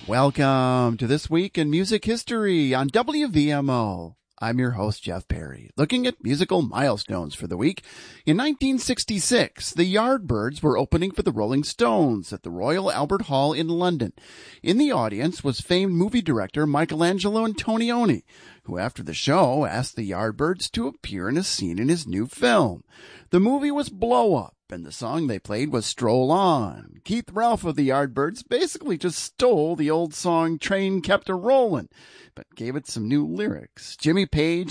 Welcome to This Week in Music History on WVMO. I'm your host, Jeff Perry, looking at musical milestones for the week. In 1966, the Yardbirds were opening for the Rolling Stones at the Royal Albert Hall in London. In the audience was famed movie director Michelangelo Antonioni, who after the show asked the Yardbirds to appear in a scene in his new film. The movie was Blow Up, and the song they played was Stroll On. Keith Ralph of the Yardbirds basically just stole the old song Train Kept A Rollin', but gave it some new lyrics. Jimmy Page